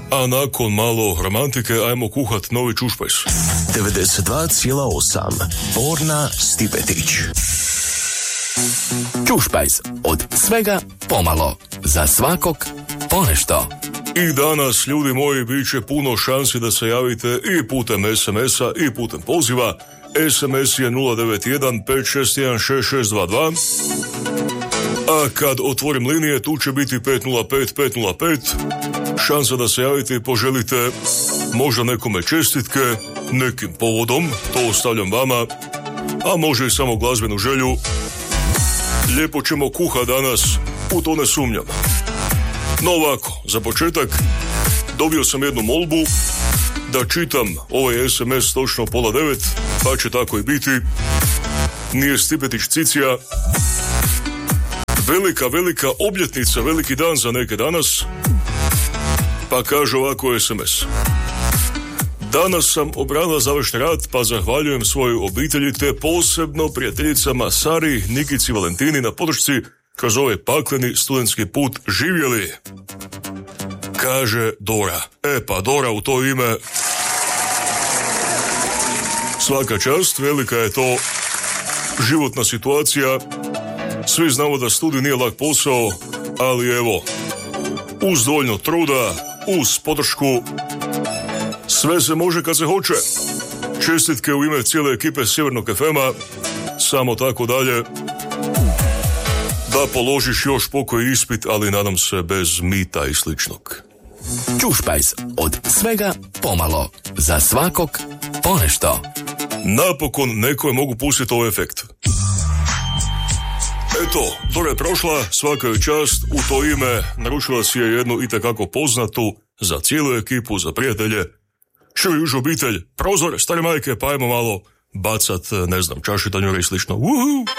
A nakon malo romantike, ajmo kuhat novi čušpajs. 92,8 Borna Stipetić. Čušpajs, od svega pomalo, za svakog ponešto. I danas, ljudi moji, bit će puno šansi da se javite i putem SMS-a i putem poziva. SMS je 091 561 6622. A kad otvorim linije, tu će biti 505 505. Šansa da se javite i poželite možda nekome čestitke, nekim povodom, to ostavljam vama, a može i samo glazbenu želju. Lijepo ćemo kuha danas, u to ne sumnjam. No ovako, za početak, dobio sam jednu molbu da čitam ovaj SMS točno 8:30, pa će tako i biti. Nije Stipetić Cicija. Velika obljetnica, veliki dan za neke danas. Pa kaže ovako SMS. Danas sam obranila završni rad, pa zahvaljujem svojoj obitelji te posebno prijateljicama Sari, Nikici, Valentini na podršci kroz ovaj pakleni studentski put. Živjeli, kaže Dora. Pa Dora, u to ime svaka čast, velika je to životna situacija. Svi znamo da studij nije lak posao, ali evo, uz dovoljno truda, uz podršku, sve se može kad se hoće. Čestitke u ime cijele ekipe Sjevernog FM-a, samo tako dalje. Da položiš još pokoji ispit, ali nadam se bez mita i sličnog. Čušpajs, od svega pomalo, za svakog ponešto. Napokon neko je mogu pustiti ovaj efekt. Eto, to je prošla, svaka je čast, u to ime naručila si je jednu itekako poznatu za cijelu ekipu, za prijatelje. Širi už obitelj, prozor, stare majke, pa ajmo malo bacat, ne znam, čaši tanjure i slično. Uhu!